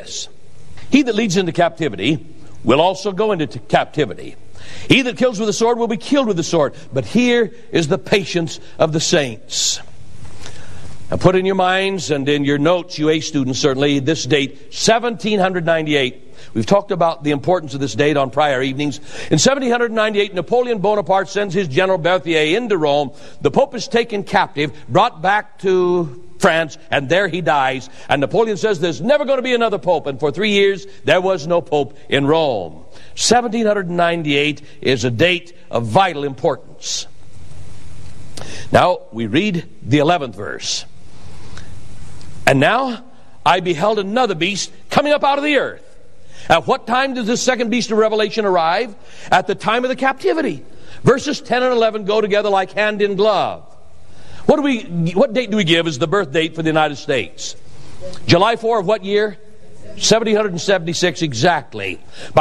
this: he that leads into captivity will also go into captivity. He that kills with the sword will be killed with the sword. But here is the patience of the saints. Now put in your minds and in your notes, you A students certainly, this date, 1798. We've talked about the importance of this date on prior evenings. In 1798, Napoleon Bonaparte sends his general Berthier into Rome. The Pope is taken captive, brought back to France, and there he dies. And Napoleon says there's never going to be another Pope. And for 3 years, there was no Pope in Rome. 1798 is a date of vital importance. Now, we read the 11th verse. And now I beheld another beast coming up out of the earth. At what time does this second beast of Revelation arrive? At the time of the captivity. Verses 10 and 11 go together like hand in glove. What date do we give as the birth date for the United States? July 4 of what year? 1776 exactly. By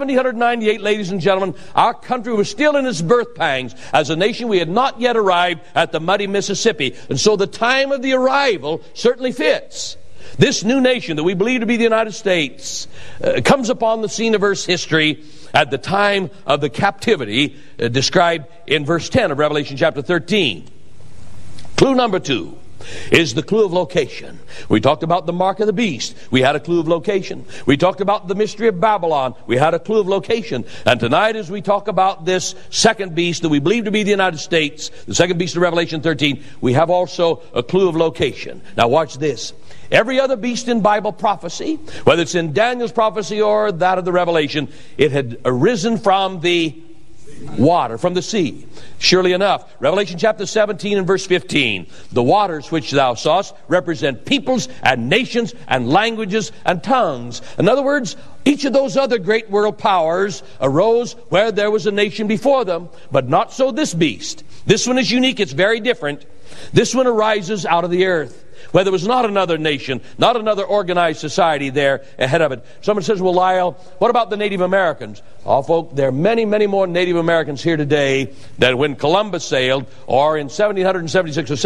1798, ladies and gentlemen, our country was still in its birth pangs. As a nation, we had not yet arrived at the muddy Mississippi. And so the time of the arrival certainly fits. This new nation that we believe to be the United States comes upon the scene of Earth's history at the time of the captivity described in verse 10 of Revelation chapter 13. Clue number 2 is the clue of location. We talked about the mark of the beast. We had a clue of location. We talked about the mystery of Babylon. We had a clue of location. And tonight, as we talk about this second beast that we believe to be the United States, the second beast of Revelation 13, we have also a clue of location. Now watch this. Every other beast in Bible prophecy, whether it's in Daniel's prophecy or that of the Revelation, it had arisen from the water, from the sea. Surely enough, Revelation chapter 17 and verse 15, the waters which thou sawest represent peoples and nations and languages and tongues. In other words, each of those other great world powers arose where there was a nation before them, but not so this beast. This one is unique. It's very different. This one arises out of the earth, where there was not another nation, not another organized society there ahead of it. Someone says, well, Lyle, what about the Native Americans? Oh, folk, there are many, many more Native Americans here today than when Columbus sailed, or in 1776 or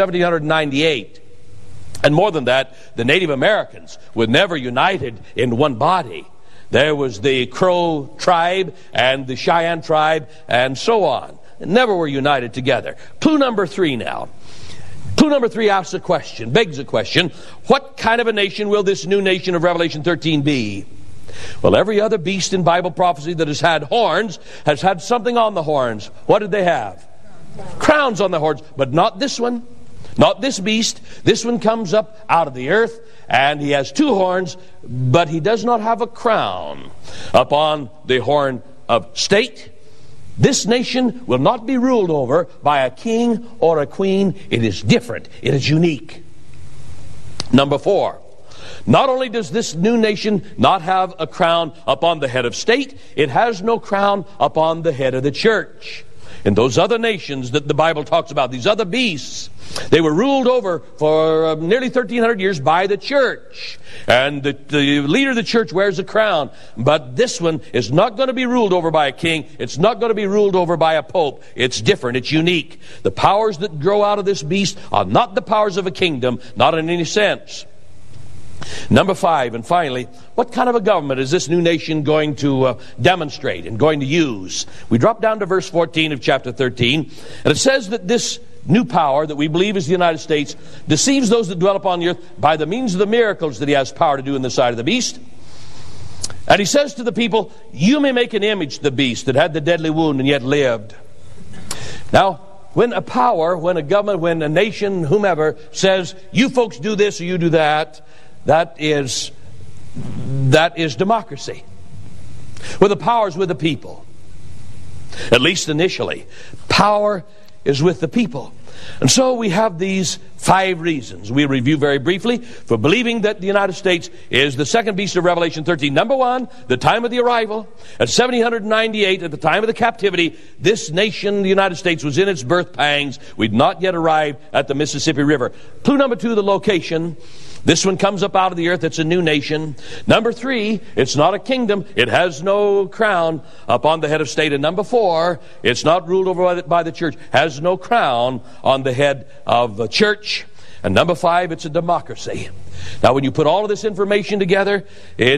1798. And more than that, the Native Americans were never united in one body. There was the Crow tribe and the Cheyenne tribe and so on. Never were united together. Clue number 3 now. Clue number 3 asks a question, begs a question. What kind of a nation will this new nation of Revelation 13 be? Well, every other beast in Bible prophecy that has had horns has had something on the horns. What did they have? Crowns on the horns, but not this one. Not this beast. This one comes up out of the earth, and he has 2 horns, but he does not have a crown upon the horn of state. This nation will not be ruled over by a king or a queen. It is different. It is unique. Number 4. Not only does this new nation not have a crown upon the head of state, it has no crown upon the head of the church. In those other nations that the Bible talks about, these other beasts, they were ruled over for nearly 1,300 years by the church. And the leader of the church wears a crown. But this one is not going to be ruled over by a king. It's not going to be ruled over by a pope. It's different. It's unique. The powers that grow out of this beast are not the powers of a kingdom, not in any sense. Number 5, and finally, what kind of a government is this new nation going to demonstrate and going to use? We drop down to verse 14 of chapter 13, and it says that this new power that we believe is the United States deceives those that dwell upon the earth by the means of the miracles that he has power to do in the sight of the beast. And he says to the people, you may make an image of the beast that had the deadly wound and yet lived. Now, when a power, when a government, when a nation, whomever says, you folks do this or you do that, that is democracy. Well, the power is with the people. At least initially. Power is with the people. And so we have these 5 reasons we review very briefly for believing that the United States is the second beast of Revelation 13. Number 1, the time of the arrival. At 1798, at the time of the captivity, this nation, the United States, was in its birth pangs. We'd not yet arrived at the Mississippi River. Clue number 2, the location. This one comes up out of the earth. It's a new nation. Number 3, it's not a kingdom. It has no crown upon the head of state. And number 4, it's not ruled over by the church. Has no crown on the head of the church. And number 5, it's a democracy. Now, when you put all of this information together, it